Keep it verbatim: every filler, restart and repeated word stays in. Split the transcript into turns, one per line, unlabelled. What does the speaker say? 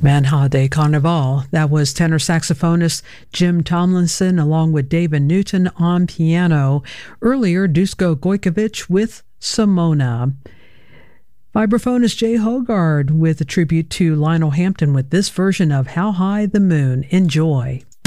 Manha de Carnaval. That was tenor saxophonist Jim Tomlinson along with David Newton on piano. Earlier, Dusko Gojkovic with Simona. Vibraphonist Jay Hogard with a tribute to Lionel Hampton with this version of How High the Moon. Enjoy.